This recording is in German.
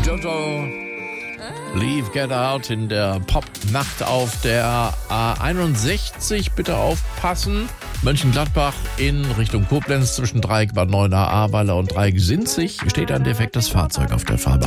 Jojo. Leave, Get Out in der Pop-Nacht auf der A61. Bitte aufpassen. Mönchengladbach in Richtung Koblenz zwischen Dreieck Bad Neuenahr, Ahrweiler und Dreieck Sinzig steht ein defektes Fahrzeug auf der Fahrbahn.